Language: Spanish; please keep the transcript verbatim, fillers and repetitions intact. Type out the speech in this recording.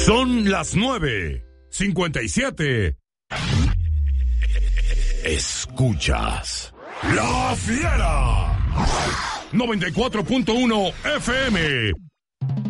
Son las nueve cincuenta y siete. Escuchas La Fiera noventa y cuatro punto uno F M.